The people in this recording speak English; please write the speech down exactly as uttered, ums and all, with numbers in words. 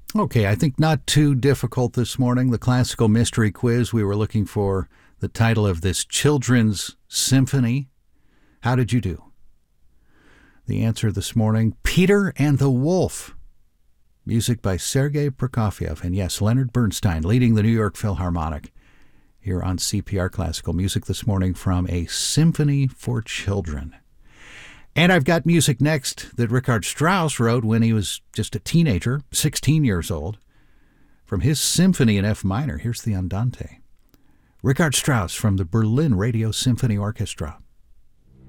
Okay, I think not too difficult this morning. The classical mystery quiz, we were looking for the title of this children's symphony. How did you do? The answer this morning, Peter and the Wolf. Music by Sergei Prokofiev. And yes, Leonard Bernstein leading the New York Philharmonic here on C P R Classical Music this morning from a symphony for children. And I've got music next that Richard Strauss wrote when he was just a teenager, sixteen years old. From his symphony in F minor, here's the Andante. Richard Strauss from the Berlin Radio Symphony Orchestra.